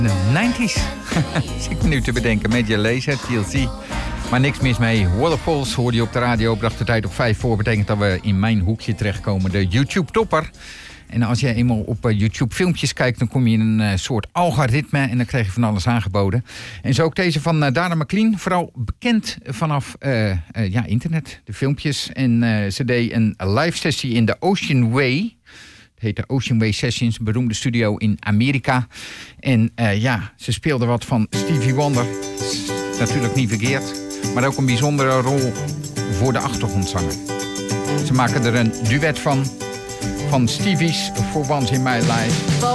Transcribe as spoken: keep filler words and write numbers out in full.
negentig. Zit me nu te bedenken. Major Lazer, T L C. Maar niks mis mee. Waterfalls hoorde je op de radio. Bracht de tijd op vijf voor. Betekent dat we in mijn hoekje terechtkomen. De YouTube-topper. En als je eenmaal op YouTube filmpjes kijkt, dan kom je in een uh, soort algoritme en dan krijg je van alles aangeboden. En zo ook deze van uh, Dara McLean, vooral bekend vanaf uh, uh, ja, internet, de filmpjes. En uh, ze deed een live sessie in de Ocean Way. Het heet de Ocean Way Sessions, een beroemde studio in Amerika. En uh, ja, ze speelde wat van Stevie Wonder. Natuurlijk niet verkeerd, maar ook een bijzondere rol voor de achtergrondzanger. Ze maken er een duet van. Van Stevie's For Once in My Life.